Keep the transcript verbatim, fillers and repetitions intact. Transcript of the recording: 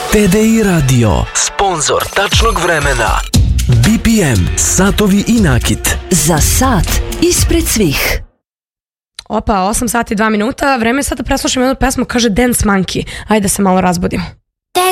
T D I Radio, sponzor tačnog vremena. B P M, satovi i nakit. Za sat ispred svih. Opa, osam sati i dva minuta, vreme je sad da preslušamo jednu pesmu, kaže Dance Monkey. Ajde da se malo razbudimo.